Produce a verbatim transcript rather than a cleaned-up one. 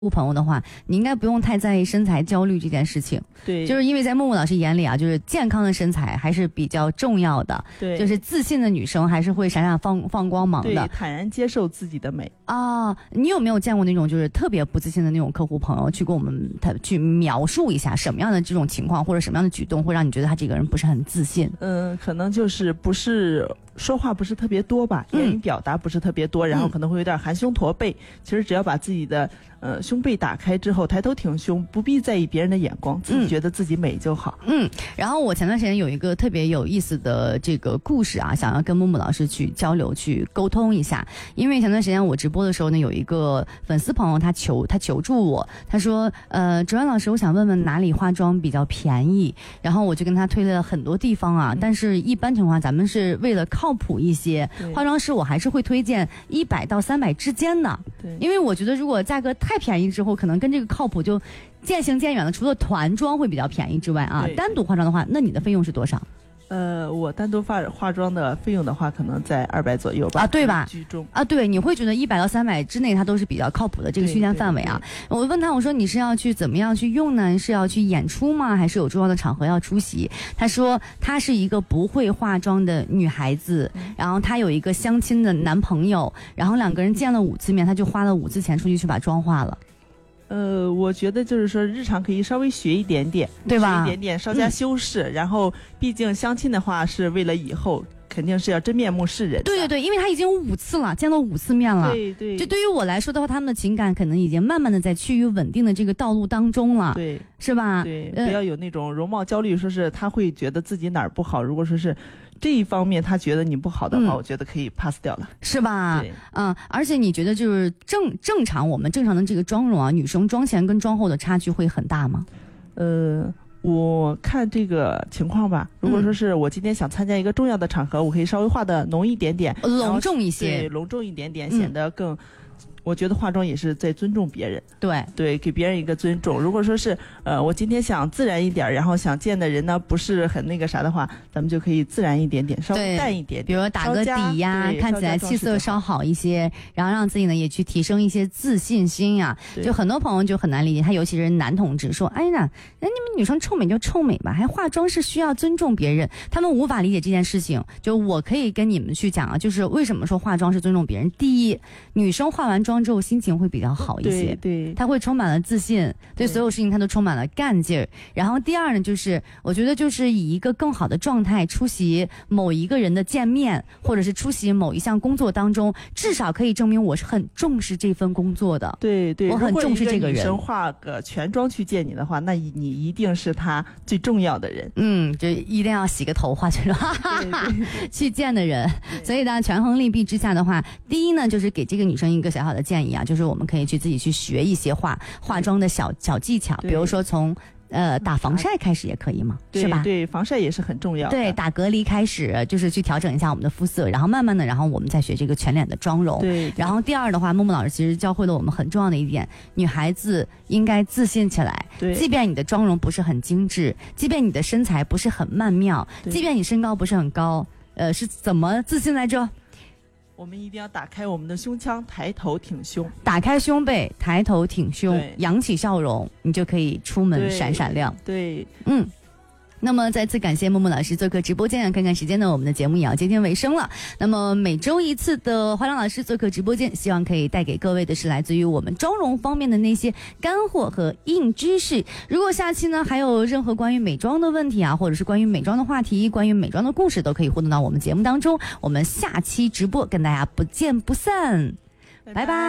朋友的话，你应该不用太在意身材焦虑这件事情。 对， 就是因为在木木老师眼里啊，就是健康的身材还是比较重要的。 对， 就是自信的女生还是会闪闪放放光芒的。 对，坦然接受自己的美啊。你有没有见过那种就是特别不自信的那种客户朋友，去跟我们他去描述一下什么样的这种情况或者什么样的举动会让你觉得他这个人不是很自信？ 嗯，可能就是不是说话不是特别多吧，言语表达不是特别多，嗯、然后可能会有点含胸驼背。其实只要把自己的呃胸背打开之后，抬头挺胸，不必在意别人的眼光，自己觉得自己美就好。 嗯，然后我前段时间有一个特别有意思的这个故事啊，想要跟木木老师去交流、去沟通一下。因为前段时间我直播的时候呢，有一个粉丝朋友他求他求助我，他说：“呃，卓然老师，我想问问哪里化妆比较便宜？”然后我就跟他推了很多地方啊，嗯、但是一般情况下，咱们是为了靠谱一些，化妆师我还是会推荐一百到三百之间的。对，因为我觉得如果价格太便宜之后，可能跟这个靠谱就渐行渐远了。除了团妆会比较便宜之外啊，单独化妆的话，那你的费用是多少？ 呃，我单独化化妆的费用的话，可能在二百左右吧。 啊，对吧？ 居中啊，对，你会觉得一百到三百之内，它都是比较靠谱的这个区间范围啊。我问他，我说你是要去怎么样去用呢？是要去演出吗？还是有重要的场合要出席？他说她是一个不会化妆的女孩子，嗯、然后她有一个相亲的男朋友，然后两个人见了五次面，她就花了五次钱出去去把妆化了。 呃，我觉得就是说，日常可以稍微学一点点， 对吧？ 学一点点，稍加修饰。嗯、然后，毕竟相亲的话，是为了以后肯定是要真面目示人。 对对对，因为他已经五次了，见了五次面了。 对对。 就对于我来说的话，他们的情感可能已经慢慢的在趋于稳定的这个道路当中了。 对， 是吧？ 对，呃、不要有那种容貌焦虑，说是他会觉得自己哪儿不好。如果说是这一方面他觉得你不好的话，嗯、我觉得可以 pass 掉了， 是吧？ 对， 嗯，而且你觉得就是正正常我们正常的这个妆容啊，女生妆前跟妆后的差距会很大吗？ 呃，我看这个情况吧。如果说是我今天想参加一个重要的场合，嗯、我可以稍微化的浓一点点， 隆重一些， 对，隆重一点点，显得更。嗯我觉得化妆也是在尊重别人， 对对，给别人一个尊重。如果说是呃，我今天想自然一点，然后想见的人呢不是很那个啥的话，咱们就可以自然一点点，稍微淡一点点， 比如打个底呀，看起来气色稍好一些，然后让自己呢也去提升一些自信心呀。就很多朋友就很难理解，他尤其是男同志说，哎呀，那你们女生臭美就臭美吧，还化妆是需要尊重别人，他们无法理解这件事情。就我可以跟你们去讲啊，就是为什么说化妆是尊重别人。第一，女生化完妆之后心情会比较好一些， 对对， 她会充满了自信，对所有事情她都充满了干劲儿。然后第二呢，就是我觉得就是以一个更好的状态出席某一个人的见面，或者是出席某一项工作当中，至少可以证明我是很重视这份工作的。 对对， 我很重视这个人。 如果一个女生化个全妆去见你的话，那你一定是她最重要的人。 嗯，就一定要洗个头化全妆去见的人。所以呢，权衡利弊之下的话，第一呢，就是给这个女生一个小小的建议啊，就是我们可以去自己去学一些化化妆的小小技巧，比如说从呃打防晒开始也可以吗？ 对是吧？ 对，防晒也是很重要的。 对，打隔离开始，就是去调整一下我们的肤色，然后慢慢的，然后我们再学这个全脸的妆容。 对。 然后第二的话，木木老师其实教会了我们很重要的一点，女孩子应该自信起来。 对。 即便你的妆容不是很精致，即便你的身材不是很曼妙，即便你身高不是很高，呃，是怎么自信来着？ 我们一定要打开我们的胸腔，抬头挺胸， 打开胸背，抬头挺胸，扬起笑容，你就可以出门闪闪亮。 对， 嗯。那么再次感谢木木老师做客直播间，看看时间呢，我们的节目也要接近尾声了。那么每周一次的华良老师做客直播间，希望可以带给各位的是来自于我们妆容方面的那些干货和硬知识。如果下期呢还有任何关于美妆的问题啊，或者是关于美妆的话题，关于美妆的故事，都可以互动到我们节目当中。我们下期直播跟大家不见不散，拜拜。